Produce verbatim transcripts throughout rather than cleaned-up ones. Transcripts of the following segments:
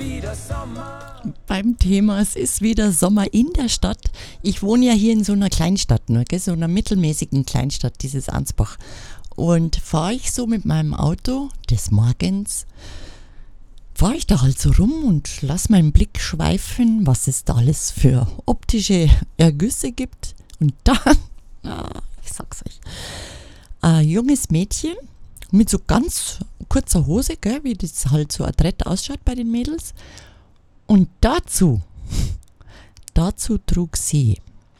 Beim Thema, es ist wieder Sommer in der Stadt. Ich wohne ja hier in so einer Kleinstadt, ne, gell, so einer mittelmäßigen Kleinstadt, dieses Ansbach. Und fahre ich so mit meinem Auto des Morgens, fahre ich da halt so rum und lasse meinen Blick schweifen, was es da alles für optische Ergüsse gibt. Und dann, ah, ich sag's euch, ein junges Mädchen mit so ganz kurzer Hose, gell, wie das halt so adrett ausschaut bei den Mädels. Und dazu, dazu trug sie,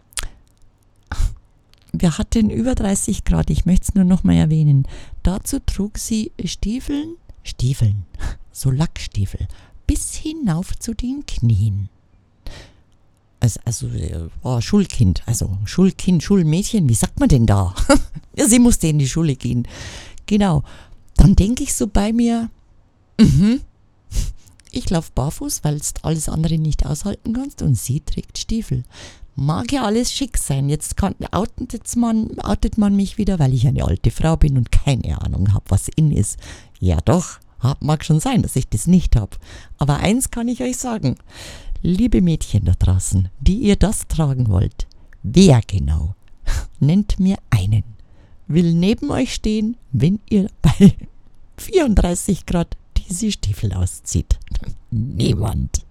wir hatten über dreißig Grad, ich möchte es nur noch mal erwähnen, dazu trug sie Stiefeln, Stiefeln, so Lackstiefel, bis hinauf zu den Knien. Also, also war Schulkind, also Schulkind, Schulmädchen, wie sagt man denn da? Ja, sie musste in die Schule gehen. Genau. Dann denke ich so bei mir, mhm, ich laufe barfuß, weil du alles andere nicht aushalten kannst, und sie trägt Stiefel. Mag ja alles schick sein. Jetzt, kann, outet, man, outet man mich wieder, weil ich eine alte Frau bin und keine Ahnung habe, was in ist. Ja doch, mag schon sein, dass ich das nicht habe. Aber eins kann ich euch sagen. Liebe Mädchen da draußen, die ihr das tragen wollt, wer genau? Nennt mir einen. Will neben euch stehen, wenn ihr bei vierunddreißig Grad diese Stiefel auszieht. Niemand.